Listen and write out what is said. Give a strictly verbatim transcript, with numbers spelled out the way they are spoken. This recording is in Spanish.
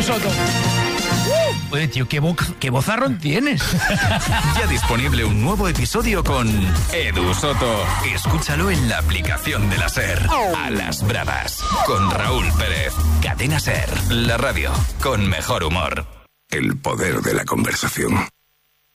Edu Soto. Uh, oye, tío, qué, bo- qué bozarrón tienes. Ya disponible un nuevo episodio con Edu Soto. Escúchalo en la aplicación de la SER. A las bravas. Con Raúl Pérez. Cadena SER. La radio con mejor humor. El poder de la conversación.